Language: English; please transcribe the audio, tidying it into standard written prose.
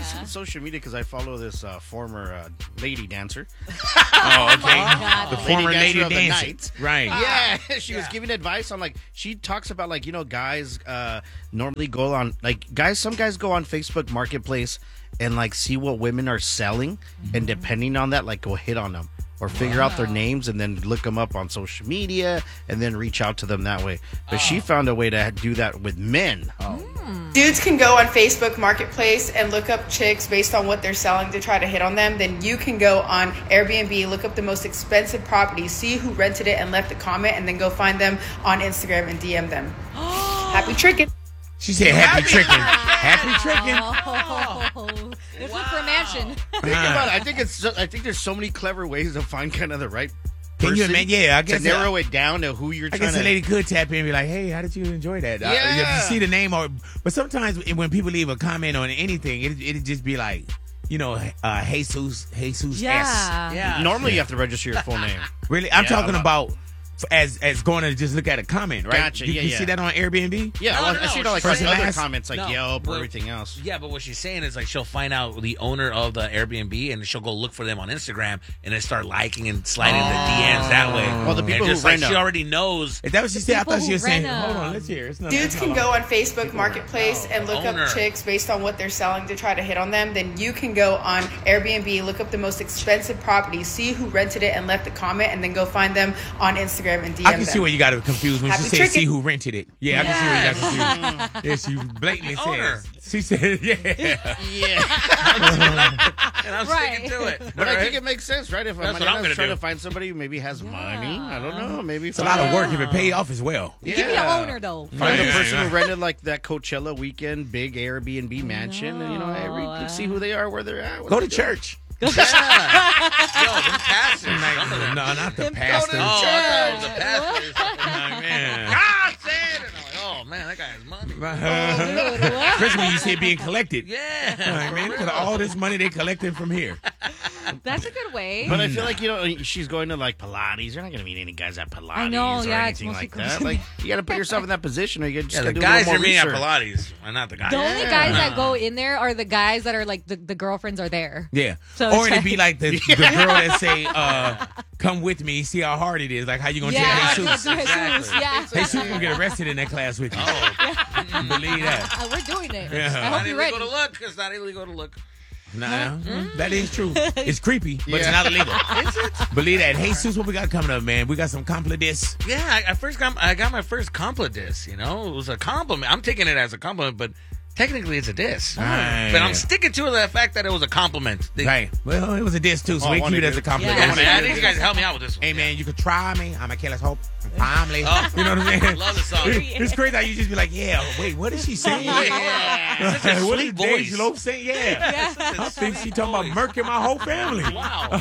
just on social media because I follow this former lady dancer. Oh, okay. God. The former lady of the dancer. night. Right. Yeah, she was giving advice on she talks about guys normally go on some guys go on Facebook Marketplace and see what women are selling, and depending on that go hit on them or figure out their names and then look them up on social media and then reach out to them that way. But she found a way to do that with men. Dudes can go on Facebook Marketplace and look up chicks based on what they're selling to try to hit on them. Then you can go on Airbnb, look up the most expensive properties, see who rented it and left a comment, and then go find them on Instagram and DM them. Happy tricking. She said happy tricking. Happy tricking. Oh, let's look for a mansion. Think about it. I think there's so many clever ways to find kind of the right Can you person imagine? Yeah, I guess to narrow it down to who you're I trying guess to. a lady could tap in and be like, "Hey, how did you enjoy that?" Yeah. If you see the name, but sometimes when people leave a comment on anything, it'd just be like, Jesus S. Yeah. Normally, you have to register your full name. Really, I'm talking I'm about as going to just look at a comment, right? Gotcha, You see that on Airbnb? Yeah, No, well, no, I see no, other she's- comments like No, Yelp or well, everything else. Yeah, but what she's saying is she'll find out the owner of the Airbnb and she'll go look for them on Instagram and then start liking and sliding the DMs that way. Well, the people and just who rent she them. already knows. Is that what she said? I people thought she who was saying, rent hold on, them. let's hear. It's not, Dudes can go on Facebook Marketplace and look Owner. up chicks based on what they're selling to try to hit on them. Then you can go on Airbnb, look up the most expensive properties, see who rented it and left a comment, and then go find them on Instagram and DM them. I can see where you got it confused when Happy she said, tricking. see who rented it. Yeah, I can see where you got confused. Yeah, she blatantly The owner. said. She said, yeah. Yeah, And I'm Right. sticking to it. but I Alright? think it makes sense, right? If That's what I'm Mariana's gonna trying do. to find somebody who maybe has money, I don't know, maybe It's a lot of work if it paid off as well. Give me the owner, though. Find the Yeah, person yeah. who rented that Coachella weekend big Airbnb mansion, and hey, see who they are, where they're at. what Go they to do. church. Yeah. Yo, them pastors. Some of them. No, not the Go to pastor. Oh, I thought it was the pastors. Nah, man. God said it. And I'm like, oh, man, that guy has money. Especially when you see it being collected. Yeah. Like, man, look at all this money they collected from here. That's a good way. But I feel like she's going to Pilates. You're not going to meet any guys at Pilates I know, or yeah, it's anything mostly like that. girls. Like you got to put yourself in that position, or you just Yeah, got the to do guys a are little more meeting at research. Pilates, are not the guys. the only guys that go in there are the guys that are the girlfriends are there. Yeah. So Or it's it'd be like the girl that say, come with me, see how hard it is. Like how you going to Yeah, take Jesus. Jesus, yeah. Jesus gonna get arrested in that class with you. Oh, Believe that. We're doing it. Yeah. I not hope you're ready. illegal to look. It's not illegal to look. Nah, that is true. It's creepy, but it's Yeah. not illegal. Is it? Believe that. Hey, Jesus, what we got coming up, man? We got some compliments. Yeah, I got my first compliment diss. It was a compliment. I'm taking it as a compliment, but technically it's a diss. Right. But I'm sticking to the fact that it was a compliment. Right. Well, it was a diss too, so Oh, we I keep it wanna as a do- compliment. Yeah. Yeah, man, I need you guys to help me out with this one. Hey, man, you could try me. I'm Achilles Hope. I'm family. Oh. You know what I'm saying? Love the song. It's crazy how you just be like, yeah, wait, what is she saying? Yeah. Such a What sweet is Dave voice. Loaf saying? Yeah. Such a I think sweet she talking about voice. murking my whole family. Wow.